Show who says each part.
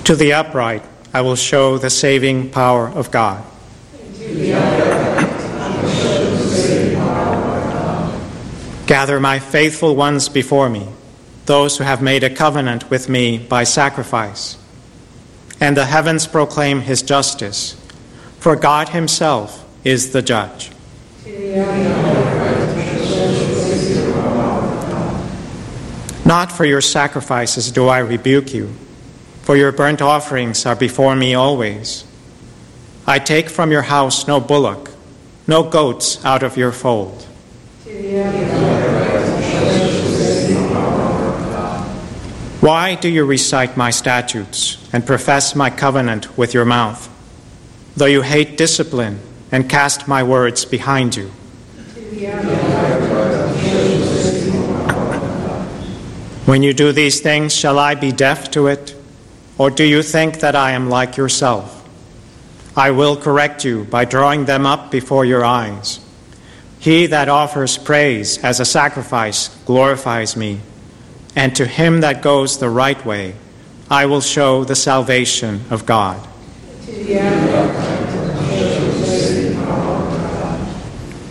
Speaker 1: To the upright I will show the saving power of God. Gather my faithful ones before me, those who have made a covenant with me by sacrifice. And the heavens proclaim his justice, for God himself is the judge. Not for your sacrifices do I rebuke you, for your burnt offerings are before me always. I take from your house no bullock, no goats out of your fold. Why do you recite my statutes and profess my covenant with your mouth, though you hate discipline and cast my words behind you? When you do these things, shall I be deaf to it? Or do you think that I am like yourself? I will correct you by drawing them up before your eyes. He that offers praise as a sacrifice glorifies me, and to him that goes the right way, I will show the salvation of God.